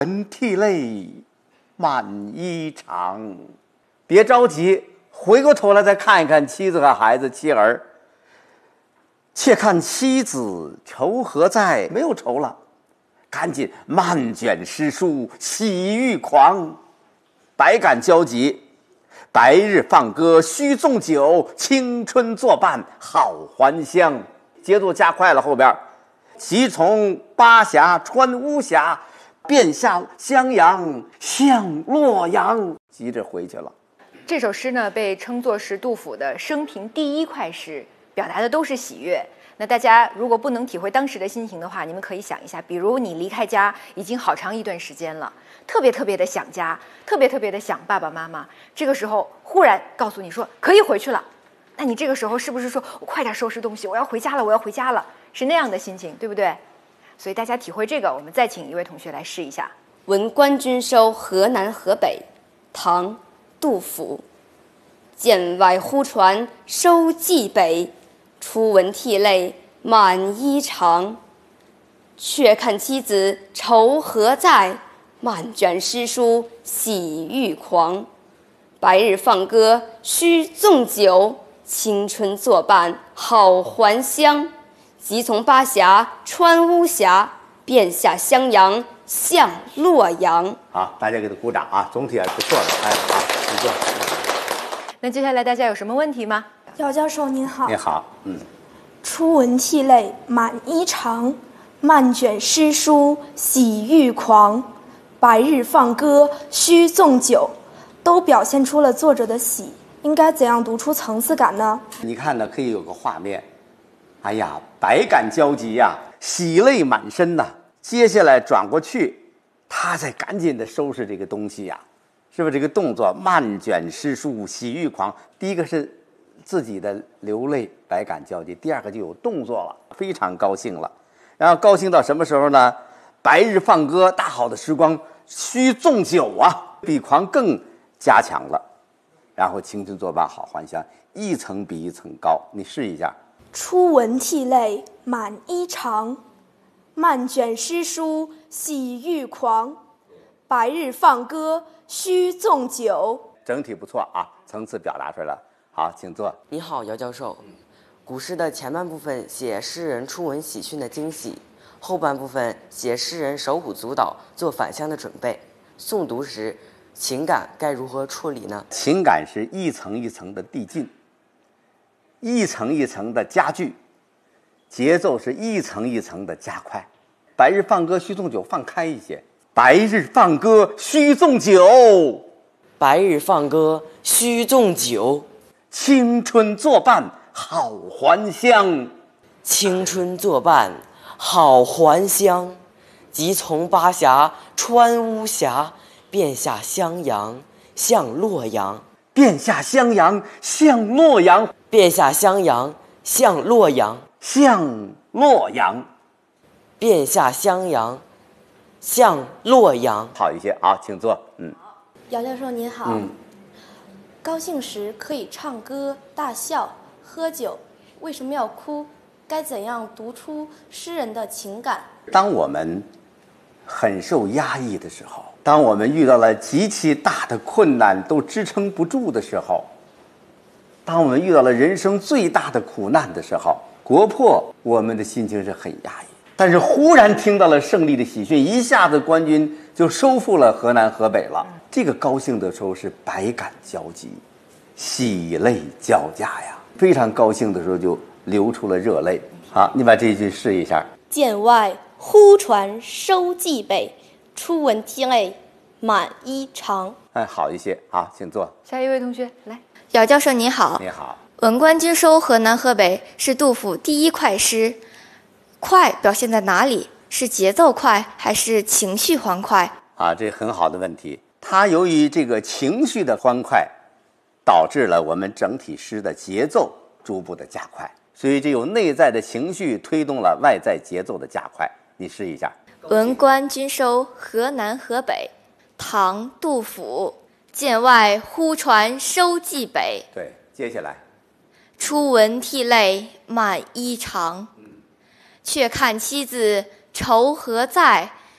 闻涕泪满衣裳。别着急，回过头来再看一看妻子和孩子妻儿。且看妻子愁何在，没有愁了，赶紧漫卷诗书喜欲狂，百感交集。白日放歌须纵酒，青春作伴好还乡。节奏加快了，后边即从巴峡穿巫峡，便下襄阳向洛阳，急着回去了。 这首诗呢，被称作是杜甫的生平第一快诗，表达的都是喜悦。那大家如果不能体会当时的心情的话，你们可以想一下，比如你离开家已经好长一段时间了，特别特别的想家，特别特别的想爸爸妈妈，这个时候忽然告诉你说可以回去了，那你这个时候是不是说我快点收拾东西，我要回家了，我要回家了，是那样的心情，对不对？所以大家体会这个，我们再请一位同学来试一下。 闻官军收河南河北，唐·杜甫。剑外忽传收蓟北，初闻涕泪满衣裳。却看妻子愁何在，漫卷诗书喜欲狂。白日放歌须纵酒，青春作伴好还乡。即从巴峡穿巫峡，便下襄阳向洛阳。 好，大家给他鼓掌啊！总体还不错的，哎，好，不错。 那接下来大家有什么问题吗？ 姚教授您好。 你好， 初闻涕泪满衣裳，漫卷诗书喜欲狂。白日放歌须纵酒，都表现出了作者的喜，应该怎样读出层次感呢？ 你看呢，可以有个画面，哎呀，百感交集呀，喜泪满身呐。接下来转过去，他再赶紧的收拾这个东西呀，是不是这个动作漫卷诗书喜欲狂？第一个是自己的流泪百感交集，第二个就有动作了，非常高兴了。然后高兴到什么时候呢？白日放歌，大好的时光须纵酒啊，比狂更加强了。然后青春作伴好还乡，一层比一层高。你试一下。 初闻涕泪满衣裳，漫卷诗书喜欲狂。白日放歌须纵酒。 整体不错啊，层次表达出来了。好，请坐。 你好，姚教授。古诗的前半部分写诗人初闻喜讯的惊喜，后半部分写诗人手舞足蹈做返乡的准备。诵读时，情感该如何处理呢？ 情感是一层一层的递进，一层一层的加剧，节奏是一层一层的加快。白日放歌须纵酒，放开一些。白日放歌须纵酒， 白日放歌须纵酒， 青春作伴好还乡。 青春作伴好还乡。即从巴峡穿巫峡，便下襄阳向洛阳。 便下襄阳向洛阳。 便下襄阳向洛阳。 向洛阳。 便下襄阳向洛阳。 好一些，好，请坐。 姚教授您好。高兴时可以唱歌、大笑、喝酒，为什么要哭？该怎样读出诗人的情感？ 当我们很受压抑的时候，当我们遇到了极其大的困难都支撑不住的时候，当我们遇到了人生最大的苦难的时候，国破，我们的心情是很压抑。但是忽然听到了胜利的喜讯，一下子官军就收复了河南河北了。这个高兴的时候是百感交集，喜泪交加呀，非常高兴的时候就流出了热泪。好，你把这一句试一下。 剑外忽传收蓟北，初闻涕泪满衣裳。 哎，好一些。好，请坐。 下一位同学来。 姚教授你好。 你好。 闻官军收河南河北是杜甫第一快诗，快表现在哪里？是节奏快还是情绪欢快？ 啊，这很好的问题。它由于这个情绪的欢快，导致了我们整体诗的节奏逐步的加快，所以这有内在的情绪推动了外在节奏的加快。你试一下。 闻官军收河南河北，唐·杜甫。剑外忽传收蓟北。 对，接下来。 初闻涕泪满衣裳，却看妻子愁何在，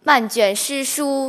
漫卷诗书